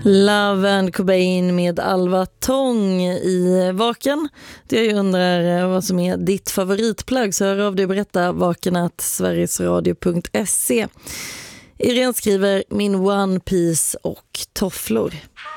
Love and Cobain med Alva Tång i Vaken. Jag undrar vad som är ditt favoritplagg, så hör av dig och berätta vaken@sverigesradio.se. Irene skriver min One Piece och tofflor.